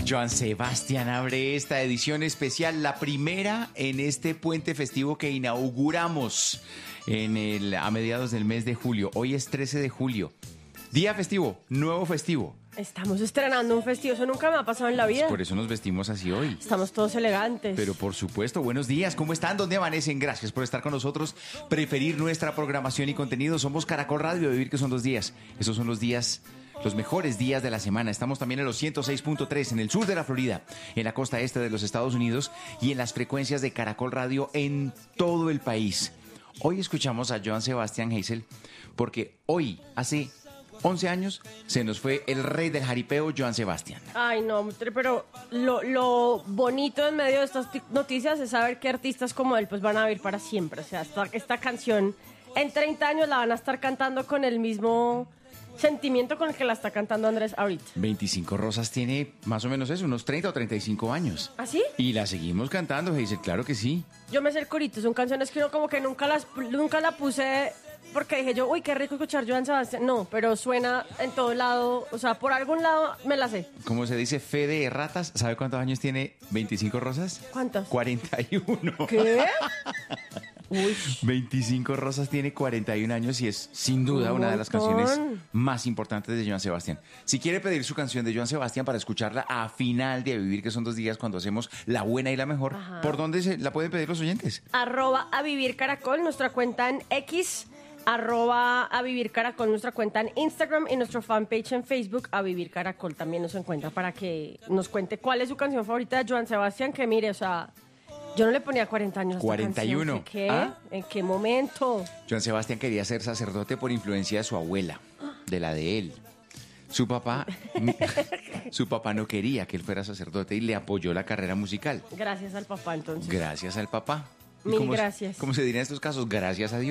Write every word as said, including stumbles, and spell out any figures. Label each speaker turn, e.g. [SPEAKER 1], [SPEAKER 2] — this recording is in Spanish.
[SPEAKER 1] Joan Sebastián abre esta edición especial, la primera en este puente festivo que inauguramos en el, a mediados del mes de julio. Hoy es trece de julio. Día festivo, nuevo festivo.
[SPEAKER 2] Estamos estrenando un festivo, eso nunca me ha pasado en la vida.
[SPEAKER 1] Por eso nos vestimos así hoy.
[SPEAKER 2] Estamos todos elegantes.
[SPEAKER 1] Pero por supuesto, buenos días, ¿cómo están? ¿Dónde amanecen? Gracias por estar con nosotros, preferir nuestra programación y contenido. Somos Caracol Radio, Vivir que son dos días. Esos son los días, los mejores días de la semana. Estamos también en los ciento seis punto tres en el sur de la Florida, en la costa este de los Estados Unidos y en las frecuencias de Caracol Radio en todo el país. Hoy escuchamos a Joan Sebastián Hazel porque hoy, hace once años, se nos fue el rey del jaripeo, Joan Sebastián.
[SPEAKER 2] Ay, no, pero lo, lo bonito en medio de estas t- noticias es saber que artistas como él pues van a vivir para siempre. O sea, esta, esta canción en treinta años la van a estar cantando con el mismo sentimiento con el que la está cantando Andrés ahorita.
[SPEAKER 1] veinticinco Rosas tiene más o menos eso, unos treinta o treinta y cinco años.
[SPEAKER 2] ¿Ah, sí?
[SPEAKER 1] Y la seguimos cantando, Hazel, claro que sí.
[SPEAKER 2] Yo me sé el corito, son canciones que uno como que nunca las nunca la puse porque dije yo, uy, qué rico escuchar Joan Sebastián. No, pero suena en todo lado, o sea, por algún lado me la sé.
[SPEAKER 1] Como se dice, fe de ratas, ¿sabe cuántos años tiene veinticinco Rosas?
[SPEAKER 2] ¿Cuántos?
[SPEAKER 1] cuarenta y uno.
[SPEAKER 2] ¿Qué? Uy.
[SPEAKER 1] veinticinco Rosas tiene cuarenta y un años y es sin duda
[SPEAKER 2] Un
[SPEAKER 1] una de las
[SPEAKER 2] montón.
[SPEAKER 1] canciones más importantes de Joan Sebastián. Si quiere pedir su canción de Joan Sebastián para escucharla a final de Vivir que son dos días cuando hacemos la buena y la mejor,
[SPEAKER 2] Ajá.
[SPEAKER 1] ¿por dónde se la pueden pedir los oyentes?
[SPEAKER 2] Arroba a Vivir Caracol, nuestra cuenta en X, arroba a Vivir Caracol, nuestra cuenta en Instagram y nuestro fanpage en Facebook, a Vivir Caracol también nos encuentra para que nos cuente cuál es su canción favorita de Joan Sebastián, que mire, o sea, yo no le ponía cuarenta años a esta
[SPEAKER 1] cuarenta y uno.
[SPEAKER 2] canción. ¿Qué? ¿Qué?
[SPEAKER 1] ¿Ah?
[SPEAKER 2] ¿En qué momento?
[SPEAKER 1] Joan Sebastián quería ser sacerdote por influencia de su abuela, de la de él. Su papá, su papá no quería que él fuera sacerdote y le apoyó la carrera musical.
[SPEAKER 2] Gracias al papá entonces.
[SPEAKER 1] Gracias al papá. ¿Y
[SPEAKER 2] Mil
[SPEAKER 1] cómo-
[SPEAKER 2] gracias.
[SPEAKER 1] ¿Cómo se diría en estos casos? Gracias a Dios.